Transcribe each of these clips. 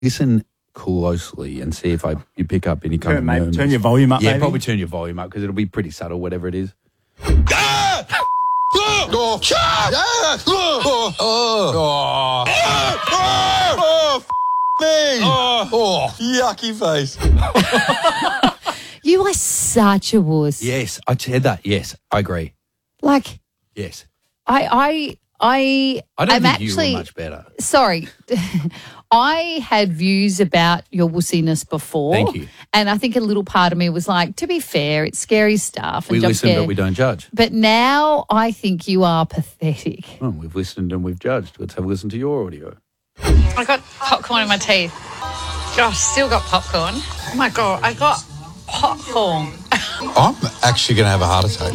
listen closely and see if you pick up any kind of murmurs. Turn your volume up, Yeah, maybe? probably turn your volume up because it'll be pretty subtle, whatever it is. Yucky face. You are such a wuss. Yes, I said that. Yes, I agree. Like, Yes. I I don't am think actually, you were much better. Sorry. I had views about your wussiness before. Thank you. And I think a little part of me was like, to be fair, it's scary stuff. And We jump listen, scare. but we don't judge. But now I think you are pathetic. Oh, we've listened and we've judged. Let's have a listen to your audio. I got popcorn in my teeth. Gosh, still got popcorn. Oh my God, I got popcorn. I'm actually going to have a heart attack.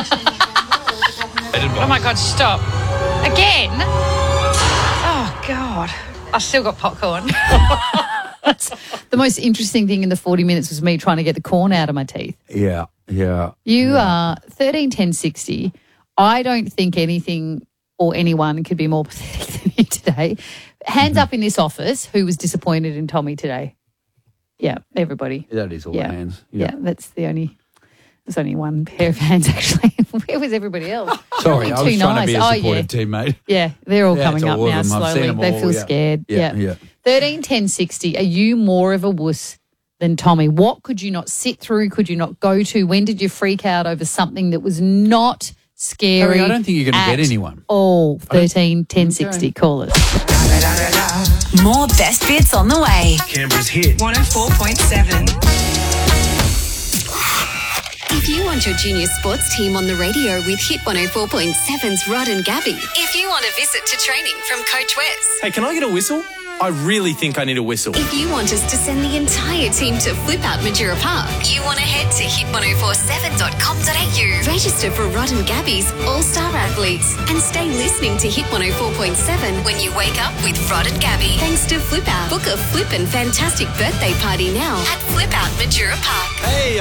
Oh my God, stop. Again? Oh God, I still got popcorn. The most interesting thing in the 40 minutes was me trying to get the corn out of my teeth. Yeah. You are 13, 10, 60. I don't think anything or anyone could be more pathetic than you today. Hands up in this office, who was disappointed in Tommy today? Yeah, everybody. That is all Yeah. hands. Yeah, there's only one pair of hands actually. Where was everybody else? Sorry, I was Too trying nice. to be a Oh, supportive teammate. Yeah, they're all Yeah, coming it's up all of now them. I've seen slowly. them They all, feel yeah. scared. Yeah. 13, 10, 60. Are you more of a wuss than Tommy? What could you not sit through? Could you not go to? When did you freak out over something that was not scary? Harry, I don't think you're going to get anyone. Oh, 13, 10, 60. Call us. More best bits on the way. Canberra's hit. 104.7. If you want your junior sports team on the radio with Hit 104.7's Rod and Gabby. If you want a visit to training from Coach Wes. Hey, can I get a whistle? I really think I need a whistle. If you want us to send the entire team to Flip Out Majura Park. You want to head to hit1047.com.au. Register for Rod and Gabby's All-Star Athletes. And stay listening to Hit 104.7 when you wake up with Rod and Gabby. Thanks to Flip Out. Book a flip and fantastic birthday party now at Flip Out Majura Park. Hey,